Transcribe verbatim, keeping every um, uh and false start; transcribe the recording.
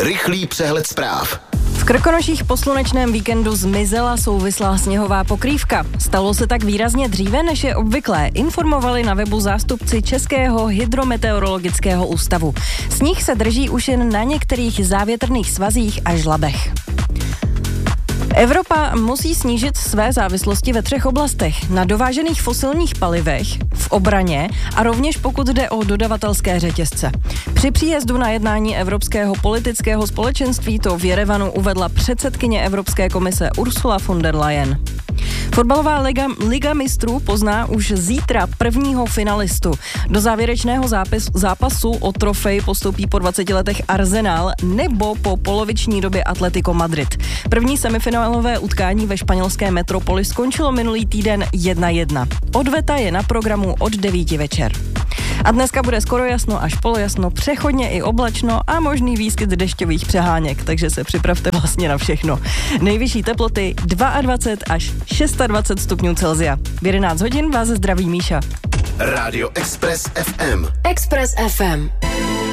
Rychlý přehled zpráv. V Krkonoších po slunečném víkendu zmizela souvislá sněhová pokrývka. Stalo se tak výrazně dříve, než je obvyklé, informovali na webu zástupci Českého hydrometeorologického ústavu. Sníh se drží už jen na některých závětrných svazích a žlabech. Evropa musí snížit své závislosti ve třech oblastech. Na dovážených fosilních palivech, v obraně a rovněž pokud jde o dodavatelské řetězce. Při příjezdu na jednání Evropského politického společenství to v Jerevanu uvedla předsedkyně Evropské komise Ursula von der Leyen. Fotbalová liga, liga mistrů pozná už zítra prvního finalistu. Do závěrečného zápis, zápasu o trofej postoupí po dvaceti letech Arsenal nebo po poloviční době Atletico Madrid. První semifinálové utkání ve španělské metropoli skončilo minulý týden jedna jedna. Odveta je na programu od devíti večer. A dneska bude skoro jasno až polojasno, přechodně i oblačno a možný výskyt dešťových přeháněk, takže se připravte vlastně na všechno. Nejvyšší teploty dvacet dva až dvacet šest stupňů Celsia. V jedenáct hodin vás zdraví Míša. Rádio Express ef em. Express ef em.